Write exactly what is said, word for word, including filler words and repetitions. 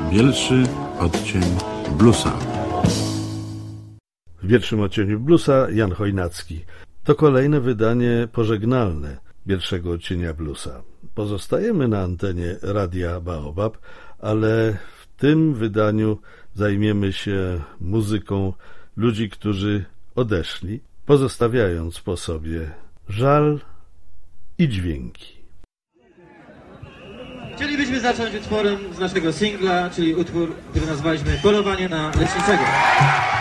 Pierwszy odcień bluesa. W pierwszym odcieniu bluesa Jan Chojnacki. To kolejne wydanie pożegnalne pierwszego odcienia bluesa. Pozostajemy na antenie Radia Baobab, ale w tym wydaniu zajmiemy się muzyką ludzi, którzy odeszli, pozostawiając po sobie żal i dźwięki. Chcielibyśmy zacząć utworem z naszego singla, czyli utwór, który nazwaliśmy Polowanie na Leśniczego.